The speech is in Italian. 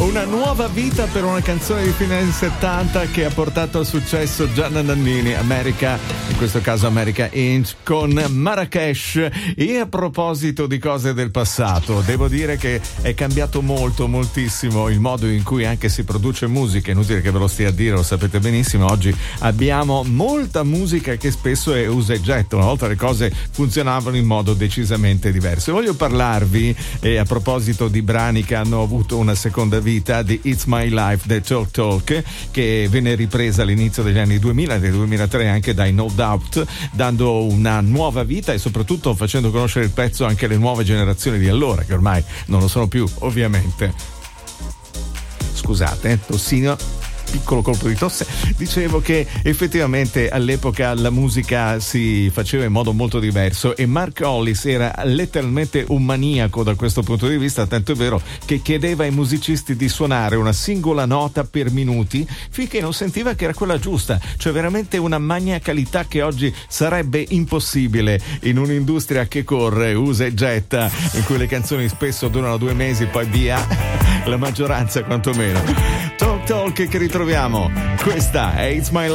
Una nuova vita per una canzone di fine anni 70 che ha portato al successo Gianna Nannini, America, in questo caso America Inc. con Marrakesh. E a proposito di cose del passato, devo dire che è cambiato moltissimo il modo in cui anche si produce musica. Inutile che ve lo stia a dire, lo sapete benissimo. Oggi abbiamo molta musica che spesso è usa e getta. Una volta le cose funzionavano in modo decisamente diverso. Voglio parlarvi, a proposito di brani che hanno avuto una seconda vita, di It's My Life, The Talk Talk, che venne ripresa all'inizio degli anni 2000, del 2003 anche dai No Doubt, dando una nuova vita e soprattutto facendo conoscere il pezzo anche alle nuove generazioni di allora, che ormai non lo sono più, ovviamente. Scusate, tossino, piccolo colpo di tosse. Dicevo che effettivamente all'epoca la musica si faceva in modo molto diverso e Mark Hollis era letteralmente un maniaco da questo punto di vista, tanto è vero che chiedeva ai musicisti di suonare una singola nota per minuti finché non sentiva che era quella giusta, cioè veramente una maniacalità che oggi sarebbe impossibile in un'industria che corre, usa e getta, in cui le canzoni spesso durano 2 mesi poi via, la maggioranza quantomeno. Talk Talk che ritroviamo, questa è It's My